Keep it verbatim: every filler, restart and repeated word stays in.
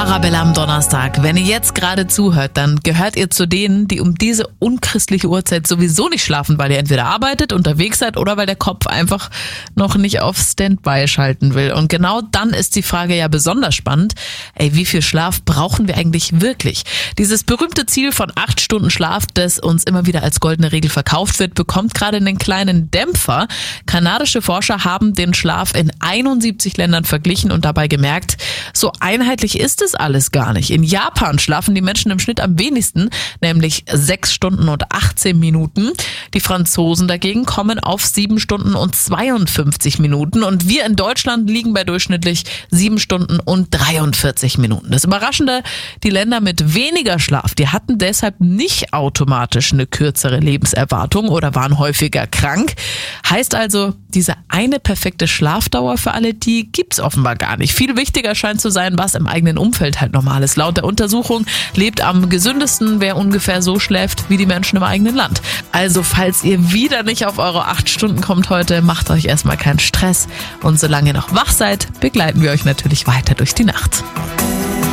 Arabella am Donnerstag. Wenn ihr jetzt gerade zuhört, dann gehört ihr zu denen, die um diese unchristliche Uhrzeit sowieso nicht schlafen, weil ihr entweder arbeitet, unterwegs seid oder weil der Kopf einfach noch nicht auf Standby schalten will. Und genau dann ist die Frage ja besonders spannend. Ey, wie viel Schlaf brauchen wir eigentlich wirklich? Dieses berühmte Ziel von acht Stunden Schlaf, das uns immer wieder als goldene Regel verkauft wird, bekommt gerade einen kleinen Dämpfer. Kanadische Forscher haben den Schlaf in einundsiebzig Ländern verglichen und dabei gemerkt, so einheitlich ist es alles gar nicht. In Japan schlafen die Menschen im Schnitt am wenigsten, nämlich sechs Stunden und achtzehn Minuten. Die Franzosen dagegen kommen auf sieben Stunden und zweiundfünfzig Minuten und wir in Deutschland liegen bei durchschnittlich sieben Stunden und dreiundvierzig Minuten. Das Überraschende, die Länder mit weniger Schlaf, die hatten deshalb nicht automatisch eine kürzere Lebenserwartung oder waren häufiger krank. Heißt also, diese eine perfekte Schlafdauer für alle, die gibt's offenbar gar nicht. Viel wichtiger scheint zu sein, was im eigenen Umfeld halt normal ist. Laut der Untersuchung lebt am gesündesten, wer ungefähr so schläft wie die Menschen im eigenen Land. Also falls ihr wieder nicht auf eure acht Stunden kommt heute, macht euch erstmal keinen Stress. Und solange ihr noch wach seid, begleiten wir euch natürlich weiter durch die Nacht.